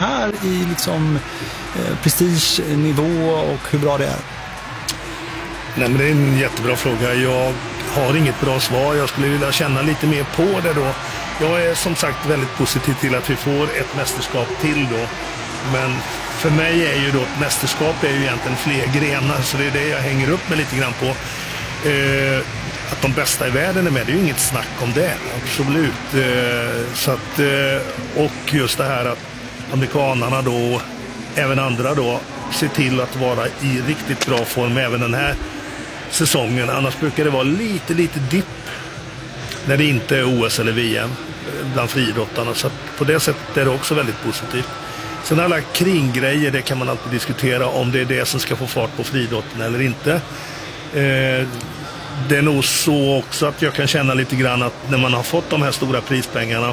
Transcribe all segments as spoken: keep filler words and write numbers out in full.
här i liksom eh, prestigenivå och hur bra det är? Nej, men det är en jättebra fråga. Jag har inget bra svar. Jag skulle vilja känna lite mer på det då. Jag är som sagt väldigt positiv till att vi får ett mästerskap till då. Men för mig är ju då ett mästerskap är ju egentligen fler grenar, så det är det jag hänger upp mig lite grann på. Eh, att de bästa i världen är med, det är ju inget snack om det. Absolut. Eh, så att, eh, och just det här att amerikanarna då, även andra då, ser till att vara i riktigt bra form även den här säsongen. Annars brukar det vara lite, lite dipp när det inte är O S eller V M bland friidrottarna. Så att på det sättet är det också väldigt positivt. Sen alla kringgrejer, det kan man alltid diskutera om det är det som ska få fart på friidrotten eller inte. Eh, det är nog så också att jag kan känna lite grann att när man har fått de här stora prispengarna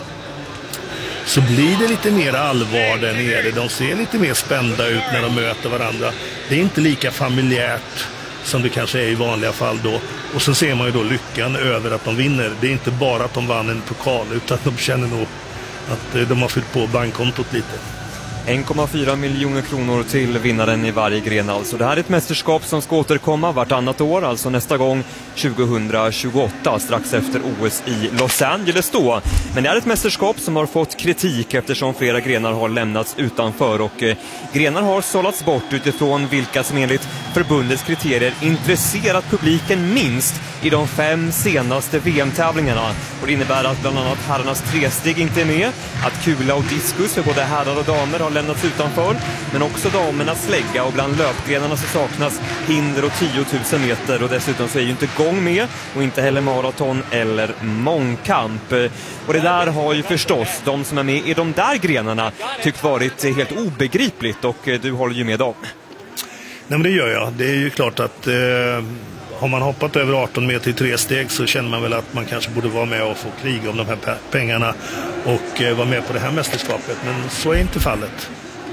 så blir det lite mer allvar där nere. De ser lite mer spända ut när de möter varandra. Det är inte lika familjärt som det kanske är i vanliga fall då. Och så ser man ju då lyckan över att de vinner. Det är inte bara att de vann en pokal, utan de känner nog att de har fyllt på bankkontot lite. en komma fyra miljoner kronor till vinnaren i varje gren alltså. Det här är ett mästerskap som ska återkomma vartannat år, alltså nästa gång tjugohundratjugoåtta, strax efter O S i Los Angeles då. Men det är ett mästerskap som har fått kritik eftersom flera grenar har lämnats utanför och eh, grenar har sållats bort utifrån vilka som enligt förbundets kriterier intresserat publiken minst i de fem senaste V M-tävlingarna. Och det innebär att bland annat herrarnas tresteg inte är med, att kula och diskus för både herrar och damer har lämnats utanför, men också damernas slägga, och bland löpgrenarna så saknas hinder och tio tusen meter, och dessutom så är ju inte gång med och inte heller maraton eller mångkamp. Och det där har ju förstås de som är med i de där grenarna tyckt varit helt obegripligt, och du håller ju med dem. Nej, men det gör jag. Det är ju klart att eh, har man hoppat över arton meter i tre steg så känner man väl att man kanske borde vara med och få kriga om de här pe- pengarna och eh, vara med på det här mästerskapet. Men så är inte fallet.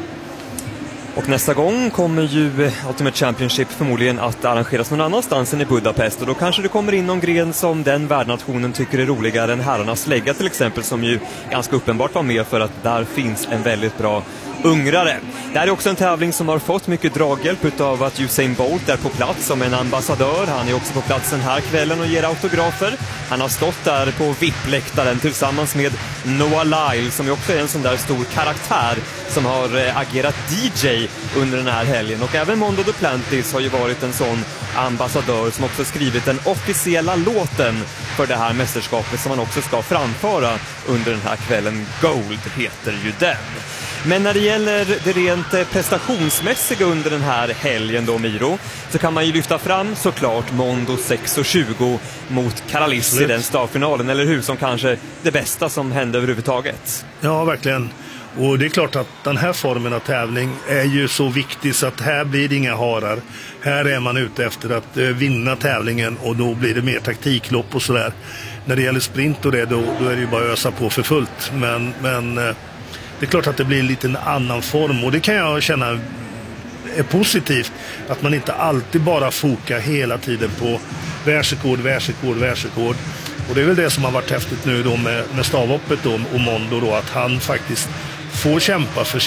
Och nästa gång kommer ju Ultimate Championship förmodligen att arrangeras någon annanstans än i Budapest, och då kanske det kommer in någon gren som den värdnationen tycker är roligare än herrarnas slägga till exempel, som ju ganska uppenbart var med för att där finns en väldigt bra ungrare. Det här är också en tävling som har fått mycket draghjälp av att Usain Bolt är på plats som en ambassadör. Han är också på plats den här kvällen och ger autografer. Han har stått där på V I P-läktaren tillsammans med Noah Lyle, som är också en sån där stor karaktär som har agerat D J under den här helgen. Och även Mondo Duplantis har ju varit en sån ambassadör som också skrivit den officiella låten för det här mästerskapet som man också ska framföra under den här kvällen. Gold heter ju den. Men när det gäller det rent prestationsmässiga under den här helgen då, Miro, så kan man ju lyfta fram såklart Mondo sex tjugo mot Karaliss i den startfinalen, eller hur, som kanske det bästa som hände överhuvudtaget. Ja, verkligen. Och det är klart att den här formen av tävling är ju så viktig så att här blir det inga harar. Här är man ute efter att eh, vinna tävlingen, och då blir det mer taktiklopp och sådär. När det gäller sprint och det, då, då är det ju bara att ösa på för fullt. Men, men eh, det är klart att det blir en liten annan form, och det kan jag känna är positivt. Att man inte alltid bara fokar hela tiden på världsrekord, världsrekord, världsrekord. Och det är väl det som har varit häftigt nu då med, med stavhoppet då, och Mondo då, att han faktiskt får kämpa för